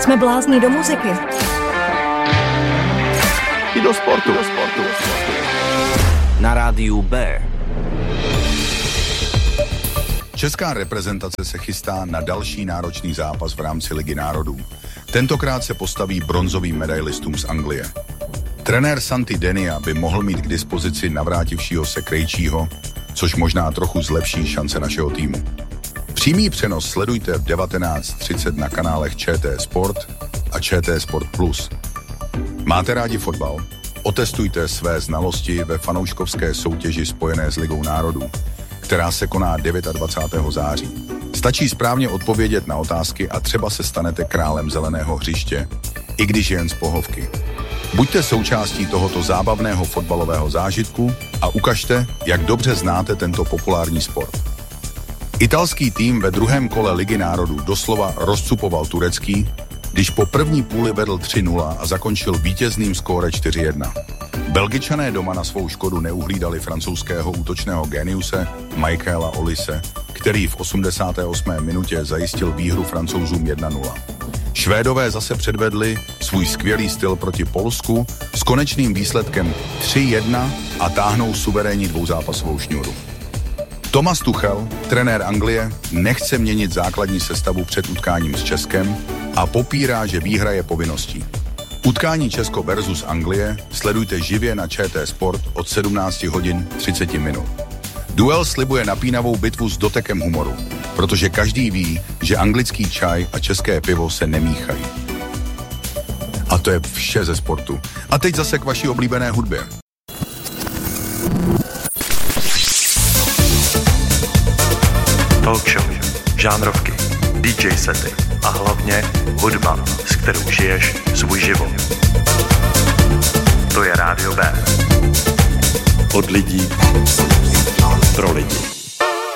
Jsme blázní do muziky. I do sportu. Na rádiu B. Česká reprezentace se chystá na další náročný zápas v rámci Ligy národů. Tentokrát se postaví bronzovým medailistům z Anglie. Trenér Santi Denia by mohl mít k dispozici navrátivšího se Krejčího, což možná trochu zlepší šance našeho týmu. Přímý přenos sledujte v 19:30 na kanálech ČT Sport a ČT Sport Plus. Máte rádi fotbal? Otestujte své znalosti ve fanouškovské soutěži spojené s Ligou národů, která se koná 29. září. Stačí správně odpovědět na otázky a třeba se stanete králem zeleného hřiště, i když jen z pohovky. Buďte součástí tohoto zábavného fotbalového zážitku a ukažte, jak dobře znáte tento populární sport. Italský tým ve druhém kole Ligy národů doslova rozcupoval turecký, když po první půli vedl 3-0 a zakončil vítězným skóre 4-1. Belgičané doma na svou škodu neuhlídali francouzského útočného géniuse Michaela Ollise, který v 88. minutě zajistil výhru Francouzům 1-0. Švédové zase předvedli svůj skvělý styl proti Polsku s konečným výsledkem 3-1 a táhnou suverénní dvouzápasovou šňůru. Thomas Tuchel, trenér Anglie, nechce měnit základní sestavu před utkáním s Českem a popírá, že výhra je povinností. Utkání Česko versus Anglie sledujte živě na ČT Sport od 17 hodin 30 minut. Duel slibuje napínavou bitvu s dotekem humoru, protože každý ví, že anglický čaj a české pivo se nemíchají. A to je vše ze sportu. A teď zase k vaší oblíbené hudbě. Talk show, žánrovky, DJ sety a hlavně hudba, s kterou žiješ svůj život. To je Rádio B. Od lidí pro lidi.